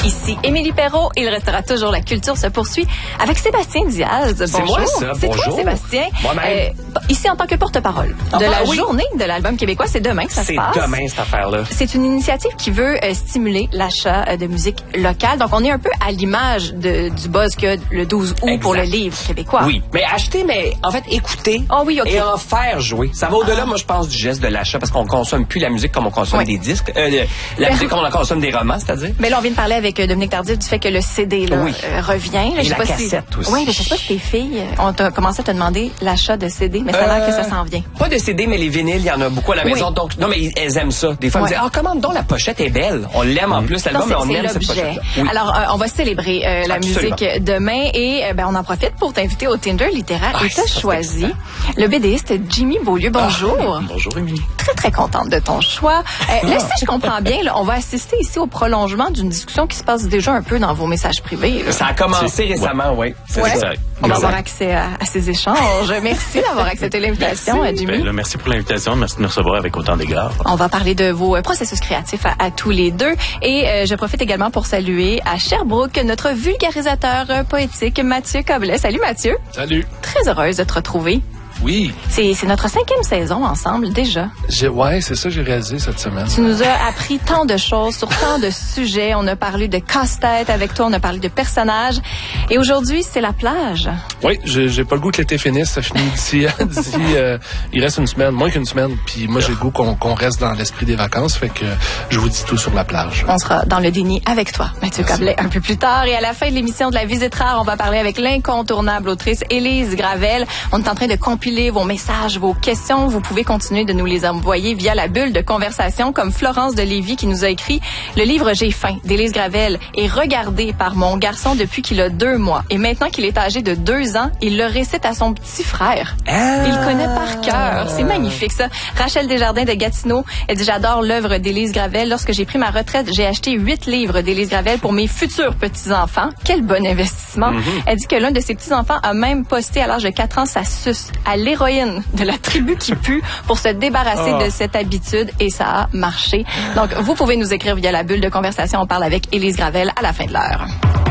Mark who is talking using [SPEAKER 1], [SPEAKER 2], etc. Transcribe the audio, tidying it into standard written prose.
[SPEAKER 1] Ici Émilie Perrault. Il restera toujours La Culture se poursuit avec Sébastien Diaz. Bonjour.
[SPEAKER 2] C'est moi, ça.
[SPEAKER 1] C'est
[SPEAKER 2] Bonjour.
[SPEAKER 1] toi, Sébastien.
[SPEAKER 2] Moi-même.
[SPEAKER 1] Ici, en tant que porte-parole de la journée de l'album québécois, c'est demain que ça se passe.
[SPEAKER 2] C'est demain, cette affaire-là.
[SPEAKER 1] C'est une initiative qui veut stimuler l'achat de musique locale. Donc, on est un peu à l'image du buzz qu'il y a le 12 août pour le livre québécois.
[SPEAKER 2] Oui, mais acheter, mais en fait, écouter et en faire jouer. Ça va au-delà, moi, je pense, du geste de l'achat parce qu'on consomme plus la musique comme on consomme des disques. La musique comme on en consomme des romans, c'est-à-dire.
[SPEAKER 1] Mais là, on vient de parler avec Dominique Tardif du fait que le CD revient. Là,
[SPEAKER 2] et la cassette aussi.
[SPEAKER 1] Oui, mais je sais pas si tes filles ont commencé à te demander l'achat de CD, mais ça a l'air que ça s'en vient.
[SPEAKER 2] Pas de CD, mais les vinyles, il y en a beaucoup à la maison. Donc, non, mais elles aiment ça. Des fois, elles me disent, commande donc, la pochette est belle. On l'aime en plus, l'album, mais on aime cette pochette.
[SPEAKER 1] Oui. Alors, on va célébrer la musique demain et on en profite pour t'inviter au Tinder littéraire. Et tu as choisi le BDiste Jimmy Beaulieu. Bonjour.
[SPEAKER 3] Bonjour, Émilie.
[SPEAKER 1] Très, très contente de ton choix. Là, si je comprends bien, là, on va assister ici au prolongement d'une discussion qui se passe déjà un peu dans vos messages privés. Là.
[SPEAKER 2] Ça a commencé récemment, oui.
[SPEAKER 3] C'est ça.
[SPEAKER 1] On va avoir accès à ces échanges. Merci d'avoir accepté l'invitation, Jimmy.
[SPEAKER 3] Merci pour l'invitation. Merci de me recevoir avec autant d'égard.
[SPEAKER 1] On va parler de vos processus créatifs à tous les deux. Et je profite également pour saluer à Sherbrooke notre vulgarisateur poétique Mathieu Coblet. Salut Mathieu.
[SPEAKER 4] Salut.
[SPEAKER 1] Très heureuse de te retrouver.
[SPEAKER 4] Oui.
[SPEAKER 1] C'est notre 5e saison ensemble, déjà.
[SPEAKER 4] Ouais, c'est ça que j'ai réalisé cette semaine.
[SPEAKER 1] Tu nous as appris tant de choses sur tant de sujets. On a parlé de casse-tête avec toi, on a parlé de personnages. Et aujourd'hui, c'est la plage.
[SPEAKER 4] Oui, j'ai pas le goût que l'été finisse. Ça finit d'ici il reste une semaine, moins qu'une semaine. Puis moi, j'ai le goût qu'on reste dans l'esprit des vacances. Fait que je vous dis tout sur la plage.
[SPEAKER 1] On sera dans le déni avec toi, Mathieu Coblet, un peu plus tard. Et à la fin de l'émission de La Visite Rare, on va parler avec l'incontournable autrice Élise Gravel. On est en train de compiler vos messages, vos questions. Vous pouvez continuer de nous les envoyer via la bulle de conversation, comme Florence de Lévis qui nous a écrit « Le livre J'ai faim » d'Élise Gravel est regardé par mon garçon depuis qu'il a 2 mois. Et maintenant qu'il est âgé de 2 ans, il le récite à son petit frère. Il le connaît par cœur. C'est magnifique, ça. Rachel Desjardins de Gatineau, elle dit « J'adore l'œuvre d'Élise Gravel. Lorsque j'ai pris ma retraite, j'ai acheté 8 livres d'Élise Gravel pour mes futurs petits-enfants. Quel bon investissement. Elle dit que l'un de ses petits-enfants a même posté à l'âge de 4 ans sa suce à l'héroïne de la tribu qui pue pour se débarrasser de cette habitude et ça a marché. Donc, vous pouvez nous écrire via la bulle de conversation. On parle avec Élise Gravel à la fin de l'heure.